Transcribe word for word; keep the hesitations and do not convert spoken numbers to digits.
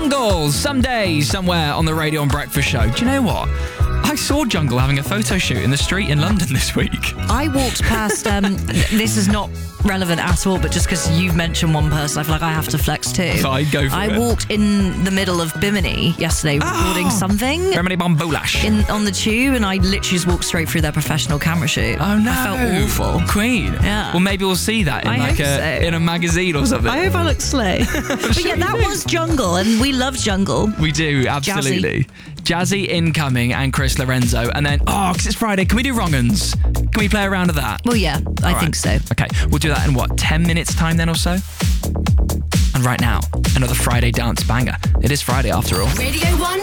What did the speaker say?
Jungle, someday, somewhere on the Radio and Breakfast Show. Do you know what? I saw Jungle having a photo shoot in the street in London this week. I walked past, um, this is not relevant at all, but just because you've mentioned one person, I feel like I have to flex too. Fine, go for I it. I walked in the middle of Bimini yesterday recording Oh, something. Remini Bombulash. In, on the tube, and I literally just walked straight through their professional camera shoot. Oh no! I felt awful. Queen. Yeah. Well, maybe we'll see that in I like hope a so. in a magazine or something. I hope I look slay. But yeah, that was Jungle, and we love Jungle. We do, absolutely. Jazzy incoming and Chris Lorenzo. And then, oh, because it's Friday, can we do wrong-uns? Can we play around with that? Well, yeah, I All think right. so. Okay, we'll do that in what, ten minutes time then or so? And right now, another Friday dance banger. It is Friday after all. Radio one